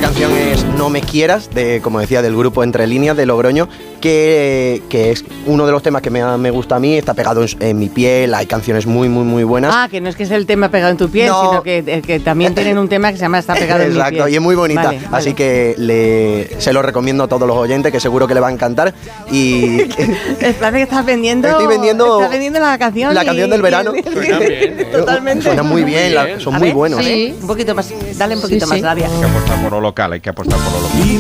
canción es No me quieras, como decía, del grupo Entre Líneas de Logroño, que es uno de los temas que me gusta a mí, está pegado en mi piel, hay canciones muy, muy, muy buenas. Ah, que no es que es el tema pegado en tu piel, no. Sino que también tienen un tema que se llama Está pegado en mi piel. Exacto, y es muy bonita, Vale. así que se lo recomiendo a todos los oyentes, que seguro que le va a encantar. Y Parece que estás vendiendo... Estoy vendiendo la canción. La canción del verano. Suena bien, Totalmente. Suena muy bien, son muy buenos. Sí. Un poquito más, dale un poquito más, Rabia. Hay que apostar por lo local, hay que apostar por lo local.